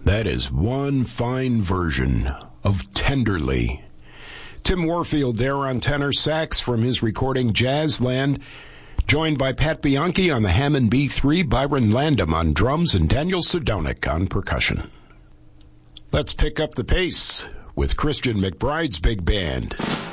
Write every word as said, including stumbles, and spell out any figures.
That is one fine version of Tenderly. Tim Warfield there on tenor sax from his recording Jazzland, joined by Pat Bianchi on the Hammond B three, Byron Landam on drums, and Daniel Sedonic on percussion. Let's pick up the pace with Christian McBride's big band.